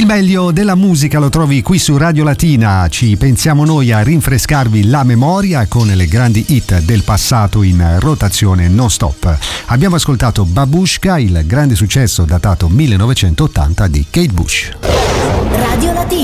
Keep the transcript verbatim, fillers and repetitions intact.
Il meglio della musica lo trovi qui su Radio Latina. Ci pensiamo noi a rinfrescarvi la memoria con le grandi hit del passato in rotazione non stop. Abbiamo ascoltato Babushka, il grande successo datato millenovecentottanta di Kate Bush. Radio Latina.